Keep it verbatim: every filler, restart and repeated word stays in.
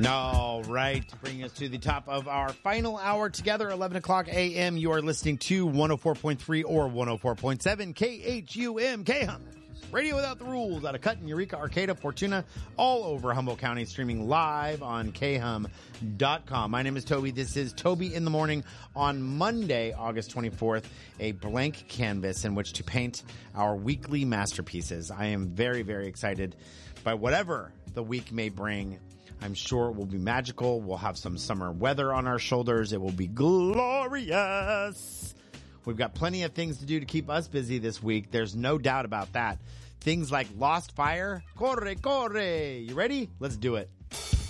All right, bringing us to the top of our final hour together, eleven o'clock a.m. You are listening to one oh four point three or one oh four point seven K H U M, K-Hum. Radio without the rules, out of Cut in Eureka, Arcata, Fortuna, all over Humboldt County, streaming live on K hum dot com. My name is Toby. This is Toby in the Morning on Monday, August twenty-fourth, a blank canvas in which to paint our weekly masterpieces. I am very, very excited by whatever the week may bring. I'm sure it will be magical. We'll have some summer weather on our shoulders. It will be glorious. We've got plenty of things to do to keep us busy this week. There's no doubt about that. Things like Lost Fire. Corre, corre. You ready? Let's do it.